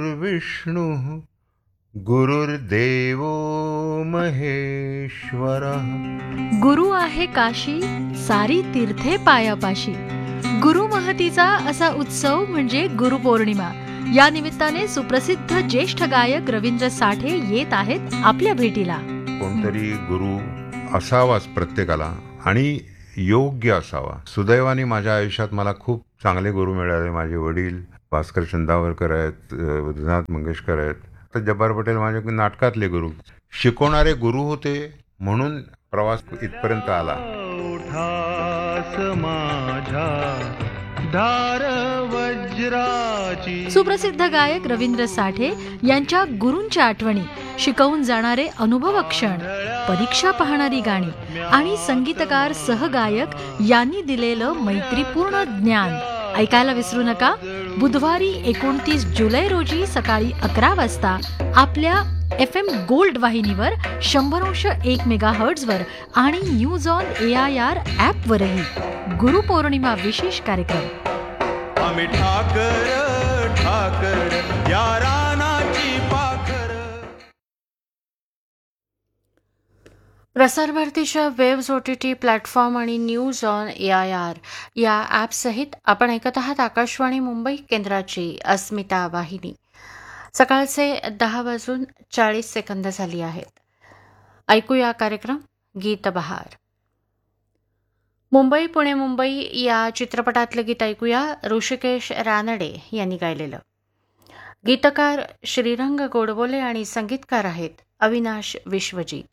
विष्णु गुरुर्देवो महेश्वरः. गुरु आहे काशी सारी तीर्थे पायापाशी. गुरु महतीचा असा उत्सव म्हणजे गुरुपौर्णिमा. या निमित्ताने सुप्रसिद्ध ज्येष्ठ गायक रवींद्र साठे येत आहेत आपल्या भेटीला. कोणतरी गुरु असावाच प्रत्येकाला आणि योग्य असावा. सुदैवाने माझ्या आयुष्यात मला खूप चांगले गुरु मिळाले. माझे वडील भास्कर चंदावरकर आहेत, रघुनाथ मंगेशकर आहेत, तर जब्बार पटेल माझे नाटकातले गुरु. शिकवणारे गुरु होते म्हणून प्रवास इथपर्यंत आला. सुप्रसिद्ध गायक रवींद्र साठे यांच्या गुरूंच्या आठवणी, शिकवून जाणारे अनुभव क्षण, परीक्षा पाहणारी गाणी आणि संगीतकार सहगायक यांनी दिलेलं मैत्रीपूर्ण ज्ञान ऐकायला विसरू नका. बुधवारी 29 जुलै रोजी सकाळी 11 वाजता आपल्या FM गोल्ड वाहिनीवर 100.1 मेगाहर्ट्झ वर आणि न्यूज ऑन AIR ॲप वरही गुरुपौर्णिमा विशेष कार्यक्रम. आम्ही ठाकर ठाकर या रानाची पाखर. प्रसारभारतीच्या वेव्स OTT प्लॅटफॉर्म आणि न्यूज ऑन AIR या ॲपसहित आपण ऐकत आहात आकाशवाणी मुंबई केंद्राची अस्मिता वाहिनी. सकाळचे 10:40 झाली आहेत. ऐकूया कार्यक्रम गीत बहार. मुंबई पुणे मुंबई या चित्रपटातलं गीत ऐकूया. ऋषिकेश रानडे यांनी गायलेलं. गीतकार श्रीरंग गोडबोले आणि संगीतकार आहेत अविनाश विश्वजीत.